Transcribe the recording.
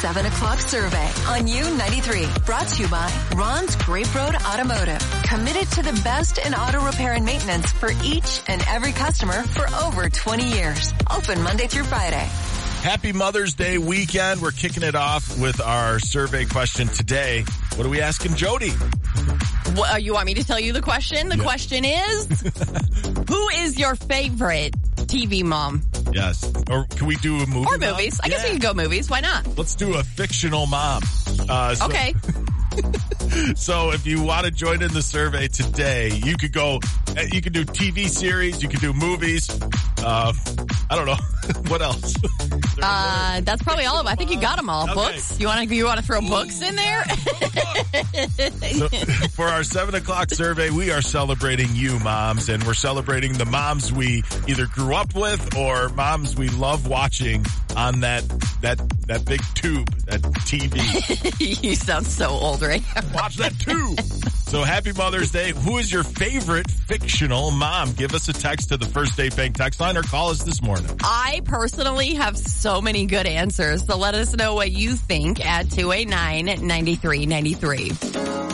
7 o'clock survey on U93. Brought to you by Ron's Grape Road Automotive. Committed to the best in auto repair and maintenance for each and every customer for over 20 years. Open Monday through Friday. Happy Mother's Day weekend. We're kicking it off with our survey question today. What are we asking Jody? Well, you want me to tell you the question? The question is, who is your favorite TV mom? Yes. Or can we do a movie? Or movies. I guess we can go movies. Why not? Let's do a fictional mom. Okay. So if you want to join in the survey today, you could do TV series, you could do movies. I don't know. What else? That's probably all of them. I think you got them all. Okay. Books? You want to throw books in there? So, for our 7 o'clock survey, we are celebrating you moms, and we're celebrating the moms we either grew up with or moms we love watching on that big tube, that TV. You sound so old right now. Watch that tube. So happy Mother's Day. Who is your favorite fictional mom? Give us a text to the First State Bank text line or call us this morning. I personally have so many good answers, so let us know what you think at 289-9393.